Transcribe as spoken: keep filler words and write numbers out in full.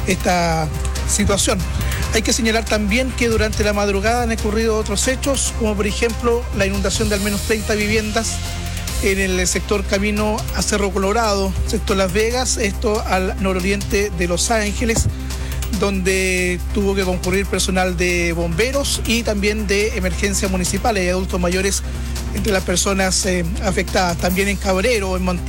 esta situación. Hay que señalar también que durante la madrugada han ocurrido otros hechos, como por ejemplo la inundación de al menos treinta viviendas en el sector camino a Cerro Colorado, sector Las Vegas, esto al nororiente de Los Ángeles, donde tuvo que concurrir personal de bomberos y también de emergencias municipales y adultos mayores entre las personas eh, afectadas. También en Cabrero, en Montiel,